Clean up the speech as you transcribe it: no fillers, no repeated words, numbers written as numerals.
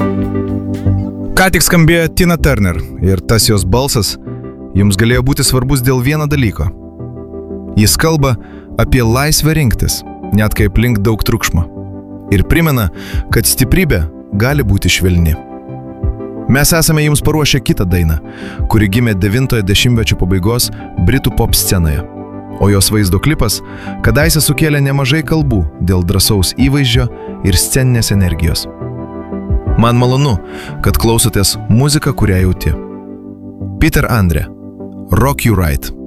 Ką tik skambėjo Tina Turner ir tas jos balsas jums galėjo būti svarbus dėl vieno dalyko. Jis kalba apie laisvę rinktis, net kai aplink daug triukšmo. Ir primena, kad stiprybė gali būti švelni. Mes esame jums paruošę kitą dainą, kuri gimė 90-ojo dešimtmečio pabaigos Britų pop scenoje. O jos vaizdo klipas kadaise sukėlė nemažai kalbų dėl drąsaus įvaizdžio ir sceninės energijos. Man malonu, kad klausotės muziką, kurią jauti. Peter Andre, Rock You Right.